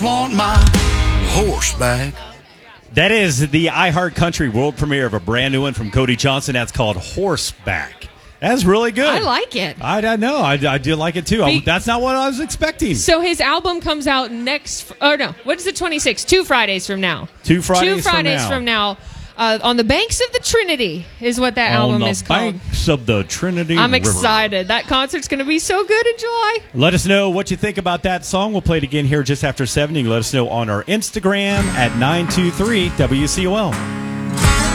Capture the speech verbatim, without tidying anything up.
Want my horseback. That is the iHeartCountry world premiere of a brand new one from Cody Johnson. That's called Horseback. That's really good. I like it. I, I know. I, I do like it too. Be- That's not what I was expecting. So his album comes out next. Oh no, what is the twenty-sixth? Two Fridays from now. Two Fridays. Two Fridays from now. from now. Uh, on the banks of the Trinity is what that on album the is called. banks of the Trinity I'm River. excited. That concert's going to be so good in July. Let us know what you think about that song. We'll play it again here just after seven. You can let us know on our Instagram at nine two three W C O L.